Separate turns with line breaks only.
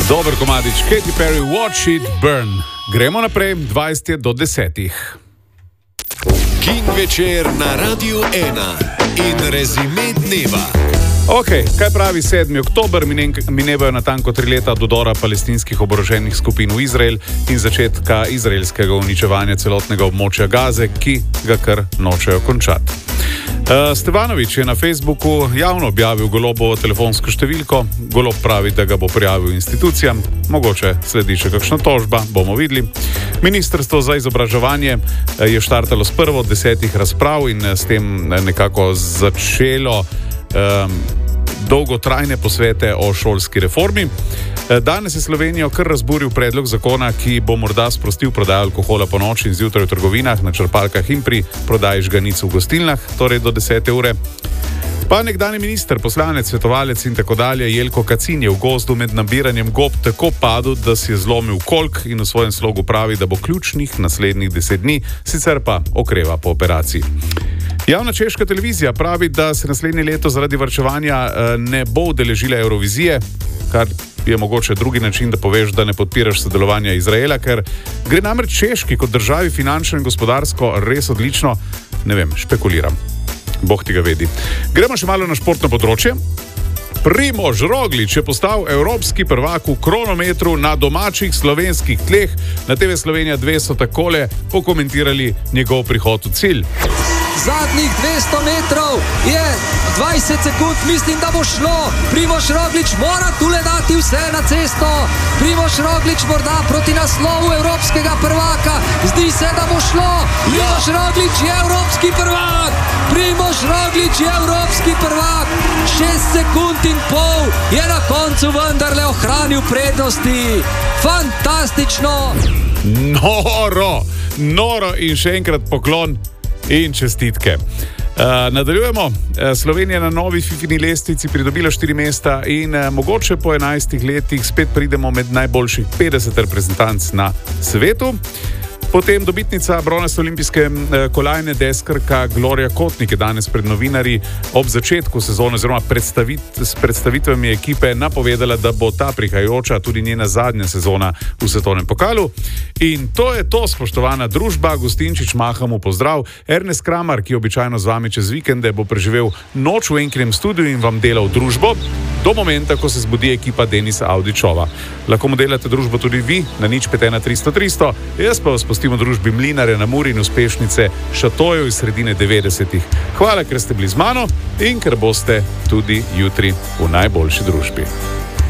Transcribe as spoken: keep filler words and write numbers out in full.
Dober komadič, Katy Perry, Watch It Burn. Gremo naprej, dvajset do desetih.
King večer na Radiu ena in rezime dneva.
Ok, kaj pravi sedmi oktober, minevajo natanko tri leta od vdora palestinskih oboroženih skupin v Izrael in začetka izraelskega uničevanja celotnega območja Gaze, ki ga kar nočejo končati. Uh, Stevanovič je na Facebooku javno objavil Golobovo telefonsko številko. Golob pravi, da ga bo prijavil institucijam, mogoče sledi še kakšna tožba, bomo videli. Ministrstvo za izobraževanje je štartalo s prvo od desetih razprav in s tem nekako začelo um, dolgotrajne posvete o šolski reformi. Danes je Slovenijo kar razburil predlog zakona, ki bo morda sprostil prodajo alkohola po noči in zjutraj v trgovinah, na črpalkah in pri prodaji žganic v gostilnah, torej do desete ure. Pa nekdanji minister, poslanec, svetovalec in tako dalje, Jelko Kacin je v gozdu med nabiranjem gob tako padel, da si je zlomil kolk in v svojem slogu pravi, da bo ključnih naslednjih deset dni, sicer pa okreva po operaciji. Javna češka televizija pravi, da se naslednje leto zaradi varčevanja ne bo udeležila Evrovizije, kar je mogoče drugi način, da poveš, da ne podpiraš sodelovanja Izraela, ker gre namreč Češki kot državi finančno in gospodarsko res odlično. Ne vem, špekuliram. Bog ti ga vedi. Gremo še malo na športno področje. Primož Roglič je postal evropski prvak v kronometru na domačih slovenskih tleh. Na T V Slovenija dve so takole pokomentirali njegov prihod v cilj.
Zadnjih dvesto metrov je dvajset sekund, mislim, da bo šlo. Primož Roglič mora tule dati vse na cesto. Primož Roglič morda proti naslovu evropskega prvaka. Zdi se, da bo šlo. Primož Roglič je evropski prvak. Primož Roglič je evropski prvak. Šest sekund in pol je na koncu vendarle ohranil prednosti. Fantastično.
Noro, noro in še enkrat poklon. In čestitke. Uh, nadaljujemo. Uh, Slovenija na novi fifini lestvici pridobila štiri mesta in uh, mogoče po enajstih letih spet pridemo med najboljših petdeset reprezentanc na svetu. Potem dobitnica bronaste olimpijske kolajne deskarka Gloria Kotnik je danes pred novinarji ob začetku sezone oziroma predstavit, s predstavitvami ekipe napovedala, da bo ta prihajajoča tudi njena zadnja sezona v svetovnem pokalu. In to je to, spoštovana družba. Gostinčič, mahamo pozdrav. Ernest Kramar, ki običajno z vami čez vikende, bo preživel noč v enkinem studiu in vam delal družbo do momenta, ko se zbudi ekipa Denisa Avdičova. Lahko mu delate družbo tudi vi na nič pet ena tristo tristo. Jaz pa vas postimo družbi Mlinare na Muri in uspešnice Šatojev iz sredine devetdesetih. Hvala, ker ste bili z mano in ker boste tudi jutri v najboljši družbi.